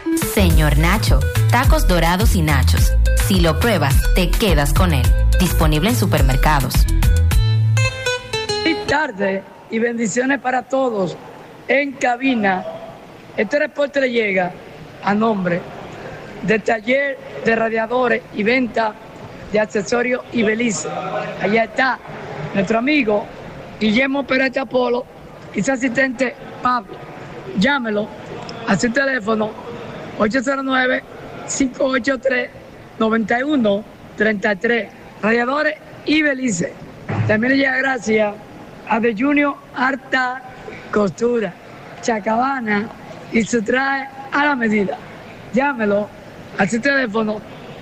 Señor Nacho, tacos dorados y nachos. Si lo pruebas, te quedas con él. Disponible en supermercados. Feliz tarde y bendiciones para todos en cabina. Este reporte le llega a nombre del taller de radiadores y venta de accesorios Ibelice. Allá está nuestro amigo Guillermo Pérez Apolo y su asistente Pablo. Llámelo a su teléfono 809-583-9133. Radiadores Ibelice. También le llega gracias a The Junior Harta Costura, Chacabana y su traje a la medida. Llámelo a su teléfono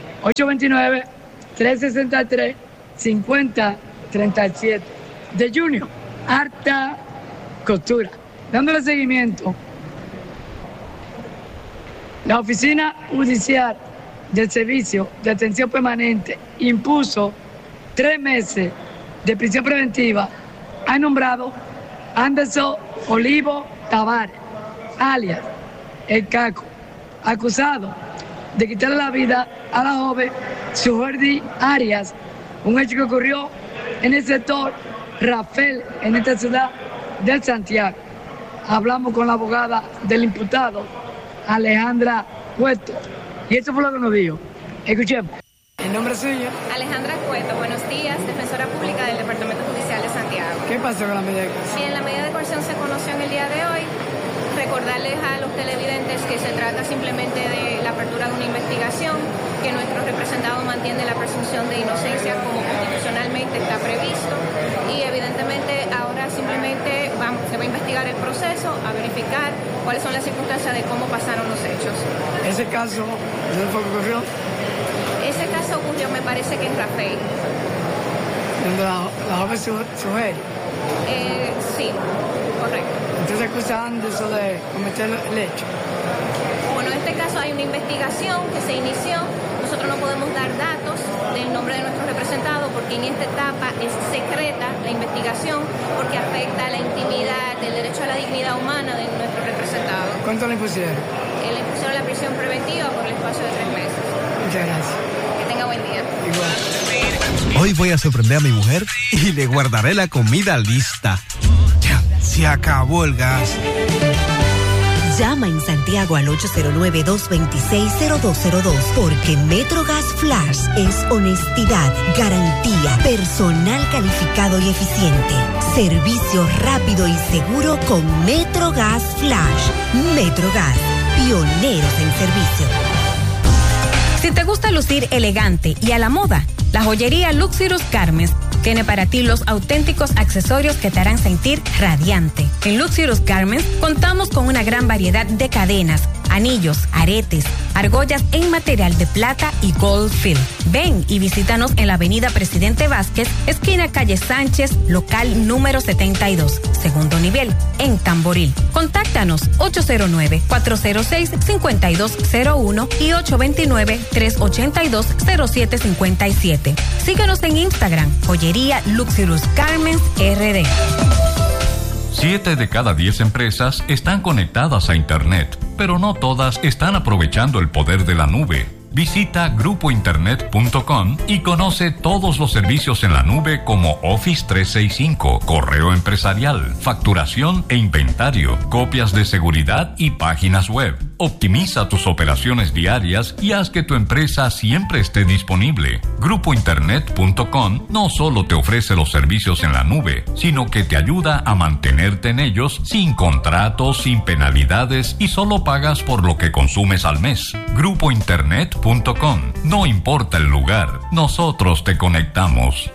829-363-5037. De Junior Harta Costura. Dándole seguimiento, la Oficina Judicial del Servicio de Atención Permanente impuso 3 meses de prisión preventiva. Ha nombrado Anderson Olivo Tavares, alias El Caco, acusado de quitarle la vida a la joven Suherdi Arias, un hecho que ocurrió en el sector Rafael, en esta ciudad de Santiago. Hablamos con la abogada del imputado, Alejandra Cueto, y esto fue lo que nos dijo. Escuchemos. ¿El nombre suyo? Alejandra Cueto, buenos días, defensora pública del Departamento Judicial de Santiago. ¿Qué pasó con la medida de coerción? Bien, la medida de coerción se conoció en el día de hoy. Recordarles a los televidentes que se trata simplemente de la apertura de una investigación, que nuestro representado mantiene la presunción de inocencia como constitucionalmente está previsto, y evidentemente ahora simplemente se va a investigar el proceso, a verificar cuáles son las circunstancias de cómo pasaron los hechos. ¿Ese caso no fue lo que ocurrió? Ese caso ocurrió, me parece que en Rafael. ¿Donde la joven Suherdi? Sí, correcto. Entonces acusan de eso de cometer el hecho. Bueno, en este caso hay una investigación que se inició. Nosotros no podemos dar datos del nombre de nuestro representado porque en esta etapa es secreta la investigación, porque afecta a la intimidad, el derecho a la dignidad humana de nuestro representado. ¿Cuánto le impusieron? Le impusieron la prisión preventiva por el espacio de 3 meses. Muchas gracias. Que tenga buen día. Igual. Hoy voy a sorprender a mi mujer y le guardaré la comida lista. Ya, se acabó el gas. Llama en Santiago al 809-226-0202 porque MetroGas Flash es honestidad, garantía, personal calificado y eficiente, servicio rápido y seguro con MetroGas Flash. MetroGas, pioneros en servicio. Si te gusta lucir elegante y a la moda, la joyería Luxurious Garments tiene para ti los auténticos accesorios que te harán sentir radiante. En Luxurious Garments contamos con una gran variedad de cadenas, anillos, aretes, argollas en material de plata y gold fill. Ven y visítanos en la avenida Presidente Vázquez, esquina calle Sánchez, local número 72, segundo nivel, en Tamboril. Contáctanos 809-406-5201 y 829-382-0757. Síguenos en Instagram, joyería Luxurious Garments RD. 7 de cada 10 empresas están conectadas a Internet, pero no todas están aprovechando el poder de la nube. Visita grupointernet.com y conoce todos los servicios en la nube como Office 365, correo empresarial, facturación e inventario, copias de seguridad y páginas web. Optimiza tus operaciones diarias y haz que tu empresa siempre esté disponible. Grupointernet.com no solo te ofrece los servicios en la nube, sino que te ayuda a mantenerte en ellos sin contratos, sin penalidades y solo pagas por lo que consumes al mes. Grupointernet.com. No importa el lugar, nosotros te conectamos.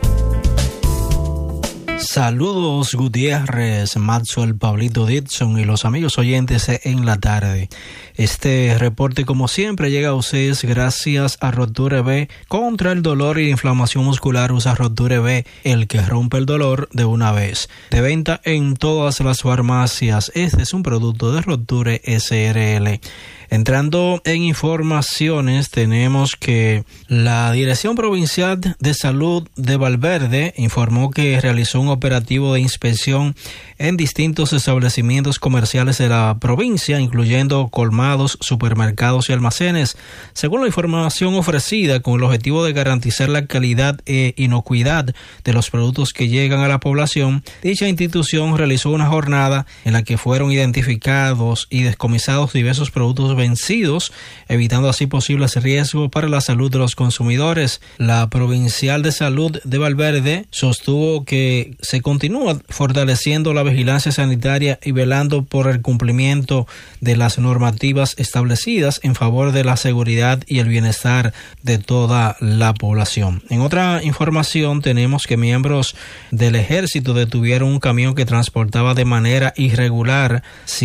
Saludos Gutiérrez, Maxwell, Pablito Dixon y los amigos oyentes en la tarde. Este reporte, como siempre, llega a ustedes gracias a Roture B. Contra el dolor y la inflamación muscular, usa Roture B, el que rompe el dolor de una vez. De venta en todas las farmacias. Este es un producto de Roture SRL. Entrando en informaciones, tenemos que la Dirección Provincial de Salud de Valverde informó que realizó un operativo de inspección en distintos establecimientos comerciales de la provincia, incluyendo colmados, supermercados y almacenes. Según la información ofrecida, con el objetivo de garantizar la calidad e inocuidad de los productos que llegan a la población, dicha institución realizó una jornada en la que fueron identificados y descomisados diversos productos vencidos, evitando así posibles riesgos para la salud de los consumidores. La Provincial de Salud de Valverde sostuvo que se continúa fortaleciendo la vigilancia sanitaria y velando por el cumplimiento de las normativas establecidas en favor de la seguridad y el bienestar de toda la población. En otra información tenemos que miembros del ejército detuvieron un camión que transportaba de manera irregular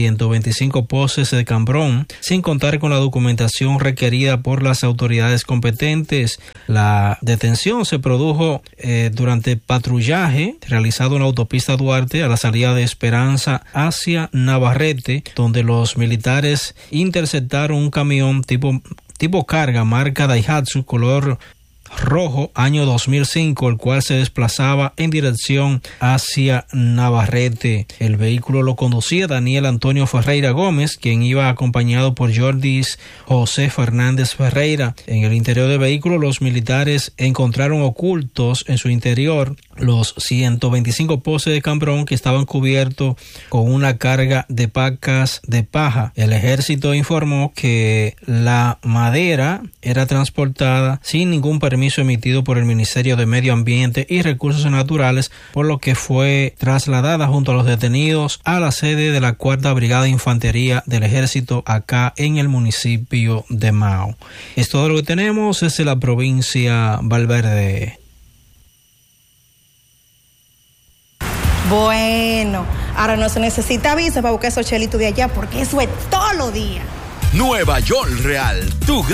125 poses de cambrón sin contar con la documentación requerida por las autoridades competentes. La detención se produjo durante patrullaje realizado en la autopista Duarte a la salida de Esperanza hacia Navarrete, donde los militares interceptaron un camión tipo carga marca Daihatsu color rojo año 2005, el cual se desplazaba en dirección hacia Navarrete. El vehículo lo conducía Daniel Antonio Ferreira Gómez, quien iba acompañado por Jordis José Fernández Ferreira. En el interior del vehículo, los militares encontraron ocultos en su interior los 125 poses de cambrón que estaban cubiertos con una carga de pacas de paja. El ejército informó que la madera era transportada sin ningún permiso emitido por el Ministerio de Medio Ambiente y Recursos Naturales, por lo que fue trasladada junto a los detenidos a la sede de la 4ª Brigada de Infantería del Ejército acá en el municipio de Mao. Es todo lo que tenemos desde la provincia Valverde. Bueno, ahora no se necesita visa para buscar esos chelitos de allá, porque eso es todos los días. Nueva York Real, tu